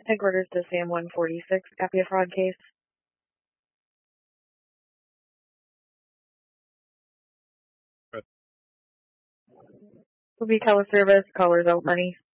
Headquarters to Sam 146. Copy a fraud case. Good. Will be teleservice. Caller's out money.